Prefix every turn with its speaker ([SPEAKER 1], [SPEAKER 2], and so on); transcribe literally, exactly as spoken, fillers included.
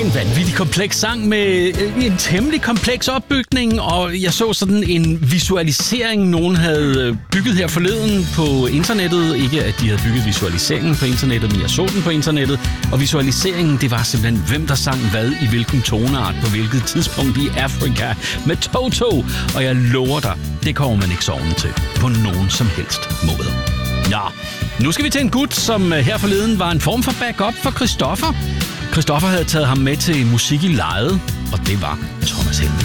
[SPEAKER 1] en vanvittig kompleks sang med en temmelig kompleks opbygning, og jeg så sådan en visualisering, nogen havde bygget her forleden på internettet. Ikke at de havde bygget visualiseringen på internettet, men jeg så den på internettet. Og visualiseringen, det var simpelthen, hvem der sang hvad i hvilken toneart på hvilket tidspunkt i Afrika med Toto. Og jeg lover dig, det kommer man ikke sovende til på nogen som helst måde. Ja, nu skal vi til en gut, som her forleden var en form for backup for Christoffer. Christoffer havde taget ham med til musik i lejet, og det var Thomas Helmig.